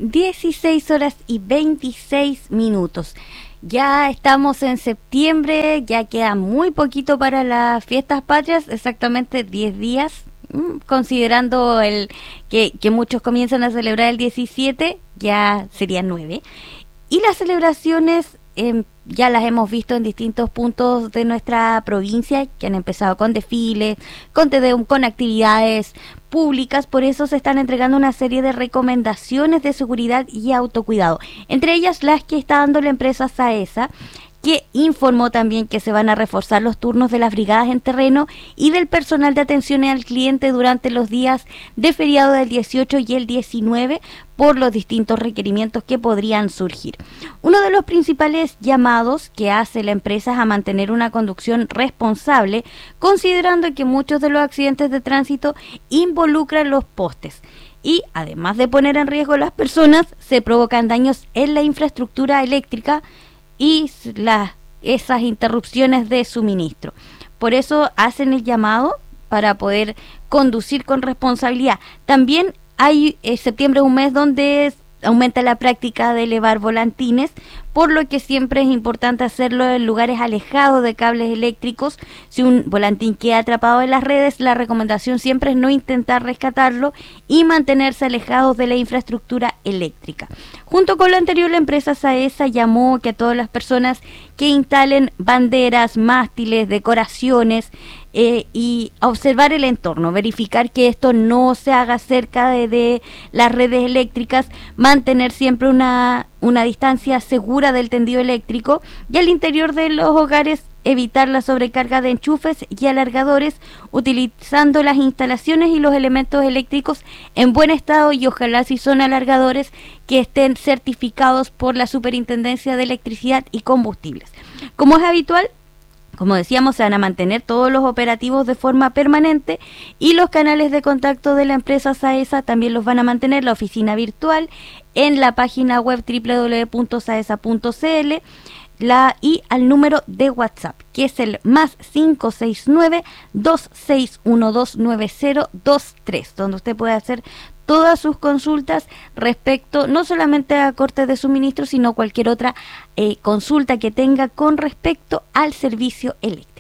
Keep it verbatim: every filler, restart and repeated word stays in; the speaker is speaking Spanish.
dieciséis horas y veintiséis minutos. Ya estamos en septiembre, ya queda muy poquito para las fiestas patrias, exactamente diez días, considerando el que, que muchos comienzan a celebrar el diecisiete, ya serían nueve. Y las celebraciones eh, ya las hemos visto en distintos puntos de nuestra provincia, que han empezado con desfiles, con Tedeum, con actividades públicas. Por eso se están entregando una serie de recomendaciones de seguridad y autocuidado, entre ellas las que está dando la empresa SAESA, que informó también que se van a reforzar los turnos de las brigadas en terreno y del personal de atención al cliente durante los días de feriado del dieciocho y el diecinueve por los distintos requerimientos que podrían surgir. Uno de los principales llamados que hace la empresa es a mantener una conducción responsable, considerando que muchos de los accidentes de tránsito involucran los postes. Y además de poner en riesgo a las personas, se provocan daños en la infraestructura eléctrica y las, esas interrupciones de suministro. Por eso hacen el llamado para poder conducir con responsabilidad. También hay eh, septiembre es un mes donde aumenta la práctica de elevar volantines, por lo que siempre es importante hacerlo en lugares alejados de cables eléctricos. Si un volantín queda atrapado en las redes, la recomendación siempre es no intentar rescatarlo y mantenerse alejados de la infraestructura eléctrica. Junto con lo anterior, la empresa SAESA llamó que a todas las personas que instalen banderas, mástiles, decoraciones, Eh, y observar el entorno, verificar que esto no se haga cerca de, de las redes eléctricas, mantener siempre una, una distancia segura del tendido eléctrico y al interior de los hogares evitar la sobrecarga de enchufes y alargadores, utilizando las instalaciones y los elementos eléctricos en buen estado y ojalá si son alargadores que estén certificados por la Superintendencia de Electricidad y Combustibles. Como es habitual, como decíamos, se van a mantener todos los operativos de forma permanente y los canales de contacto de la empresa SAESA también los van a mantener, la oficina virtual en la página web doble u doble u doble u punto saesa punto c l la, y al número de WhatsApp, que es el más cinco seis nueve, dos seis uno dos, nueve cero dos tres, donde usted puede hacer todas sus consultas respecto no solamente a cortes de suministro, sino cualquier otra eh, consulta que tenga con respecto al servicio eléctrico.